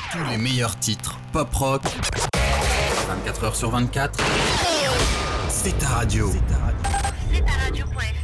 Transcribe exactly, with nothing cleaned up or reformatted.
Tous les meilleurs titres pop-rock, vingt-quatre heures sur vingt-quatre, c'est ta radio. C'est ta radio point F R.